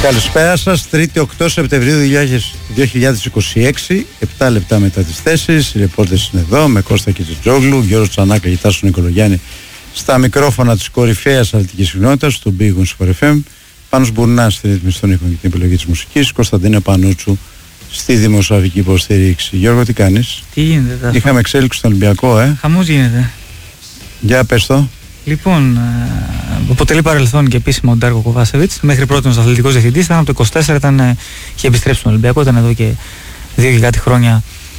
Καλησπέρα σας, 3η 8 Σεπτεμβρίου 2026, 7 λεπτά μετά τις 4. Οι ρεπόρτες είναι εδώ με Κώστα Κιτζετζόγλου, Γιώργο Τσανάκα, Γητάσου Νικολογιάννη στα μικρόφωνα της κορυφαίας αθλητικής κοινότητας, του Big Wings for FM. Πάνος Μπουρνάς στη ρύθμιση των ήχων και την επιλογή της μουσικής, Κωνσταντίνα Πανούτσου στη δημοσιογραφική υποστήριξη. Γιώργο, τι κάνεις? Τι γίνεται? Είχαμε εξέλιξη στον Ολυμπιακό, Χαμός γίνεται. Για πες το. Λοιπόν, αποτελεί παρελθόν και επίσημο ο Ντάρκο Κοβάσεβιτς. Μέχρι πρώτον αθλητικός διευθυντής, ήταν από το 24, είχε επιστρέψει στον Ολυμπιακό, ήταν εδώ και 2 και κάτι χρόνια